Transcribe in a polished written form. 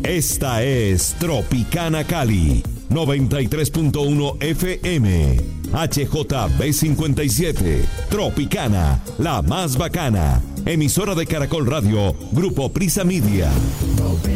Esta es Tropicana Cali, 93.1 FM. HJB57, Tropicana, la más bacana. Emisora de Caracol Radio, Grupo Prisa Media.